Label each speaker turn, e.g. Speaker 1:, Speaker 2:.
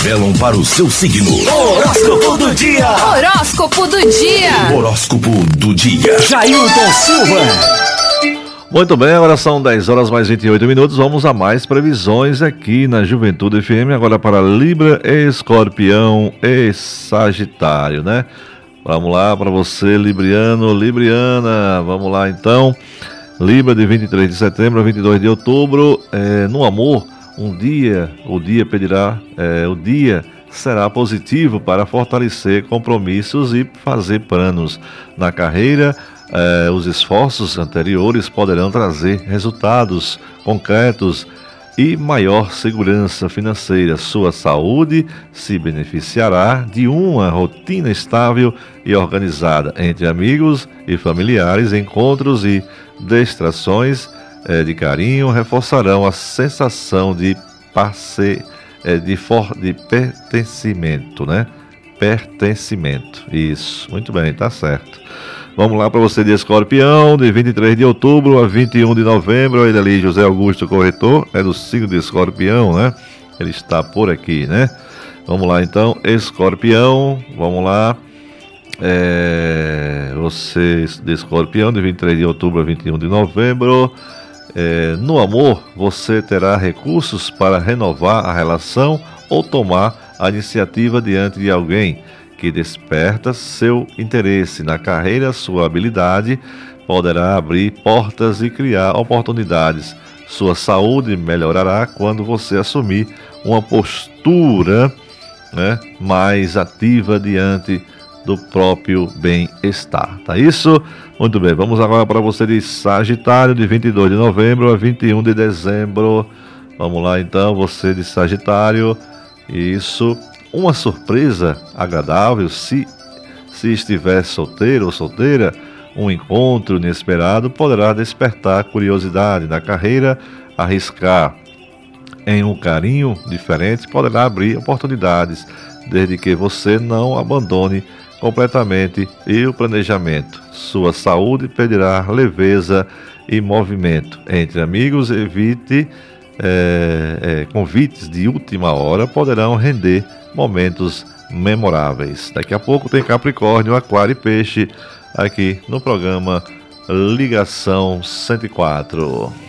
Speaker 1: revelam para o seu signo. Horóscopo do dia.
Speaker 2: Horóscopo do dia.
Speaker 1: Horóscopo do dia.
Speaker 3: Jailton Silva.
Speaker 4: Muito bem, agora são 10 horas mais 28 minutos. Vamos a mais previsões aqui na Juventude FM. Agora para Libra, Escorpião e Sagitário, né? Vamos lá para você, Libriano, Libriana. Vamos lá então. Libra, de 23 de setembro a 22 de outubro. No amor, o dia será positivo para fortalecer compromissos e fazer planos. Na carreira, os esforços anteriores poderão trazer resultados concretos e maior segurança financeira. Sua saúde se beneficiará de uma rotina estável e organizada entre amigos e familiares. Encontros e distrações de carinho reforçarão a sensação de pertencimento, né? Pertencimento, isso, muito bem, tá certo. Vamos lá para você de Escorpião, de 23 de outubro a 21 de novembro. Ele ali, José Augusto Corretor, é do signo de Escorpião, né? Ele está por aqui, né? Vamos lá então, Escorpião, vamos lá. Você de Escorpião, de 23 de outubro a 21 de novembro. No amor, você terá recursos para renovar a relação ou tomar a iniciativa diante de alguém que desperta seu interesse. Na carreira, sua habilidade poderá abrir portas e criar oportunidades. Sua saúde melhorará quando você assumir uma postura, né, mais ativa diante do próprio bem-estar. Tá isso? Muito bem, vamos agora para você de Sagitário, de 22 de novembro a 21 de dezembro. Vamos lá então, você de Sagitário. Isso, uma surpresa agradável, se estiver solteiro ou solteira, um encontro inesperado poderá despertar curiosidade. Na carreira, arriscar em um carinho diferente poderá abrir oportunidades, desde que você não abandone completamente o planejamento. Sua saúde pedirá leveza e movimento. Entre amigos, evite convites de última hora, poderão render momentos memoráveis. Daqui a pouco tem Capricórnio, Aquário e Peixe aqui no programa Ligação 104.